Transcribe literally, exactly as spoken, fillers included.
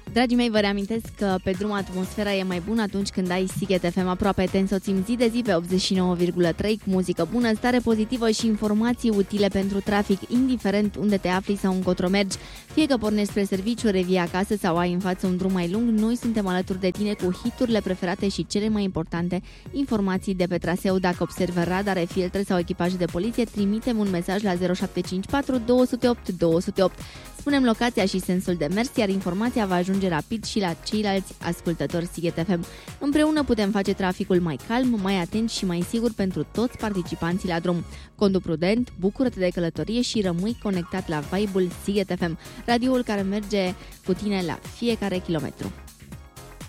Dragii mei, vă reamintesc că pe drum atmosfera e mai bună atunci când ai Sighet F M aproape. Te însoțim zi de zi pe optzeci și nouă virgulă trei cu muzică bună, stare pozitivă și informații utile pentru trafic, indiferent unde te afli sau încotro mergi. Fie că pornești spre serviciu, revii acasă sau ai în față un drum mai lung, noi suntem alături de tine cu hiturile preferate și cele mai importante informații de pe traseu. Dacă observi radare, filtre sau echipaje de poliție, trimitem un mesaj la zero șapte cinci patru doi zero opt doi zero opt. Spunem locația și sensul de mers, iar informația va ajunge rapid și la ceilalți ascultători Sighet F M. Împreună putem face traficul mai calm, mai atent și mai sigur pentru toți participanții la drum. Condu prudent, bucură-te de călătorie și rămâi conectat la vibe-ul Sighet F M, radioul care merge cu tine la fiecare kilometru.